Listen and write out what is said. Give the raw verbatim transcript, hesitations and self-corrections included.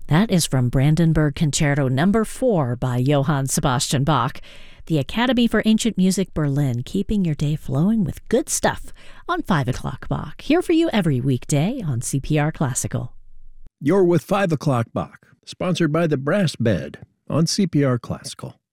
That is from Brandenburg Concerto Number four by Johann Sebastian Bach. The Academy for Ancient Music Berlin, keeping your day flowing with good stuff on five o'clock Bach. Here for you every weekday on C P R Classical. You're with five o'clock Bach, sponsored by the Brass Bed on C P R Classical.